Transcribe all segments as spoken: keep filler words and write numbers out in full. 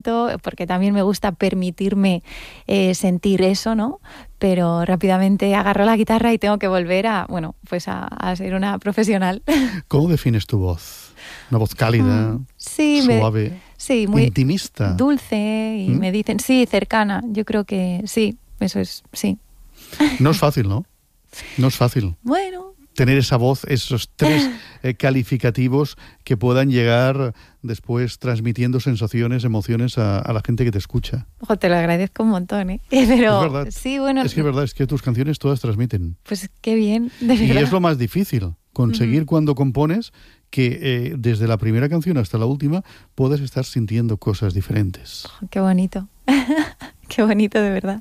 momento, porque también me gusta permitirme eh, sentir eso, ¿no? Pero rápidamente agarro la guitarra y tengo que volver a, bueno, pues a, a ser una profesional. ¿Cómo defines tu voz? Una voz cálida, mm, sí, suave, me, sí, muy intimista. Dulce, y ¿Mm? me dicen, sí, cercana. Yo creo que sí, eso es, sí. No es fácil, ¿no? No es fácil. Bueno. Tener esa voz, esos tres eh, calificativos que puedan llegar después transmitiendo sensaciones, emociones a, a la gente que te escucha. Ojo, te lo agradezco un montón, ¿eh? Pero, es verdad. Sí, bueno, es que es verdad, es que tus canciones todas transmiten. Pues qué bien, de verdad. Y es lo más difícil, conseguir uh-huh. cuando compones que eh, desde la primera canción hasta la última puedas estar sintiendo cosas diferentes. Oh, qué bonito, qué bonito de verdad.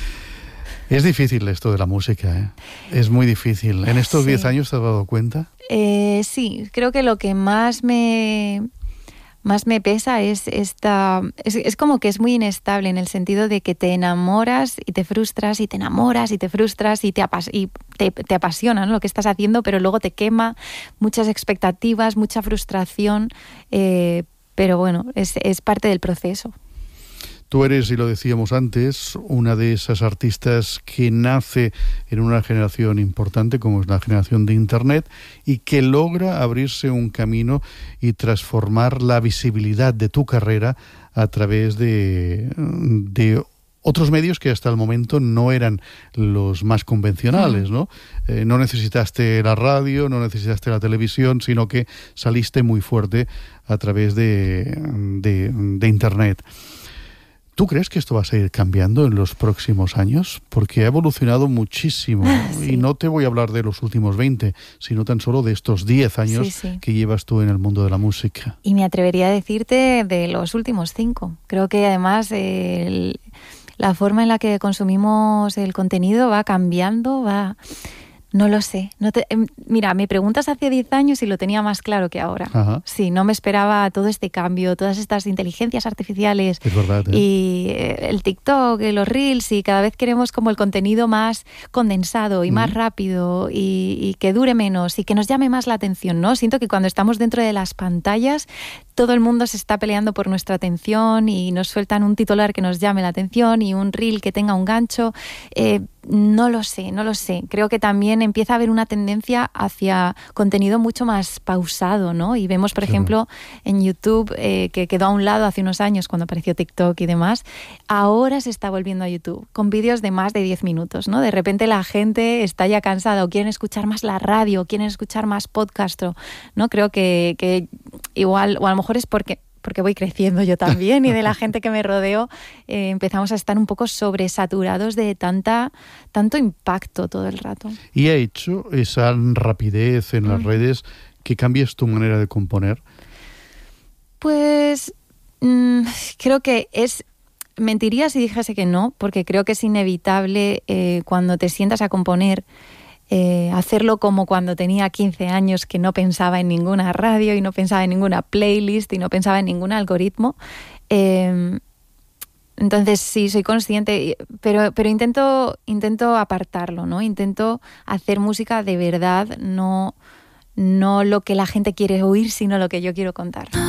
Es difícil esto de la música, ¿eh? Es muy difícil. ¿En estos diez sí. años te has dado cuenta? Eh, sí, creo que lo que más me, más me pesa es esta... Es, es como que es muy inestable en el sentido de que te enamoras y te frustras y te enamoras y te frustras y te, apas, y te, te apasiona, ¿no? Lo que estás haciendo, pero luego te quema muchas expectativas, mucha frustración, eh, pero bueno, es, es parte del proceso. Tú eres, y lo decíamos antes, una de esas artistas que nace en una generación importante como es la generación de Internet y que logra abrirse un camino y transformar la visibilidad de tu carrera a través de, de otros medios que hasta el momento no eran los más convencionales, ¿no? Eh, no necesitaste la radio, no necesitaste la televisión, sino que saliste muy fuerte a través de, de, de Internet. ¿Tú crees que esto va a seguir cambiando en los próximos años? Porque ha evolucionado muchísimo. Sí. Y no te voy a hablar de los últimos veinte, sino tan solo de estos diez años sí, sí. que llevas tú en el mundo de la música. Y me atrevería a decirte de los últimos cinco. Creo que además el, la forma en la que consumimos el contenido va cambiando, va... No lo sé. No te, eh, mira, me preguntas hace diez años y lo tenía más claro que ahora. Ajá. Sí, no me esperaba todo este cambio, todas estas inteligencias artificiales. Es verdad, ¿eh? Y eh, el TikTok, y los Reels, y cada vez queremos como el contenido más condensado y mm. más rápido y, y que dure menos y que nos llame más la atención, ¿no? Siento que cuando estamos dentro de las pantallas todo el mundo se está peleando por nuestra atención y nos sueltan un titular que nos llame la atención y un Reel que tenga un gancho. Eh, No lo sé, no lo sé. Creo que también empieza a haber una tendencia hacia contenido mucho más pausado, ¿no? Y vemos, por claro. ejemplo, en YouTube, eh, que quedó a un lado hace unos años cuando apareció TikTok y demás, ahora se está volviendo a YouTube con vídeos de más de diez minutos, ¿no? De repente la gente está ya cansada o quieren escuchar más la radio, o quieren escuchar más podcast, ¿no? Creo que, que igual, o a lo mejor es porque... porque voy creciendo yo también y de la gente que me rodeo, eh, empezamos a estar un poco sobresaturados de tanta tanto impacto todo el rato. ¿Y ha hecho esa rapidez en las mm. redes que cambies tu manera de componer? Pues mmm, creo que es... Mentiría si dijese que no, porque creo que es inevitable eh, cuando te sientas a componer Eh, hacerlo como cuando tenía quince años, que no pensaba en ninguna radio y no pensaba en ninguna playlist y no pensaba en ningún algoritmo. Eh, entonces sí, soy consciente, pero, pero intento, intento apartarlo, ¿no? Intento hacer música de verdad, no, no lo que la gente quiere oír, sino lo que yo quiero contar.